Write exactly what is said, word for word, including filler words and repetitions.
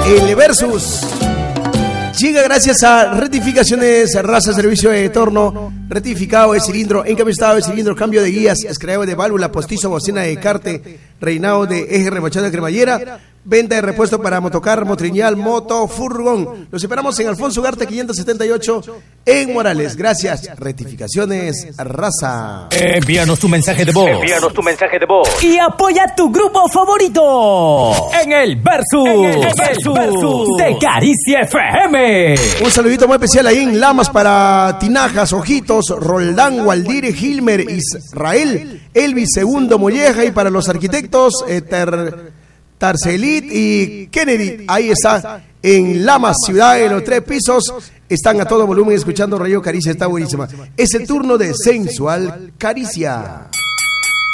El Versus llega gracias a Rectificaciones Raza, servicio de torno, rectificado de cilindro, encapestado de cilindro, cambio de guías, escravo de válvula, postizo, bocina de carte, reinado de eje, remachado de cremallera, venta de repuesto para motocar, motriñal, moto, furgón. Los esperamos en Alfonso Ugarte quinientos setenta y ocho en Morales. Gracias, Rectificaciones Raza. Envíanos tu mensaje de voz. Envíanos tu mensaje de voz. Y apoya tu grupo favorito en el Versus, en el Versus, Versus de Caricia F M. Un saludito muy especial ahí en Lamas para Tinajas, Ojitos, Roldán, Gualdire, Gilmer, Israel, Elvis Segundo Molleja, y para los arquitectos eh, ter, Tarcelit y Kennedy. Ahí está en Lamas, ciudad de los tres pisos. Están a todo volumen escuchando Radio Caricia, está buenísima. Es el turno de Sensual Caricia.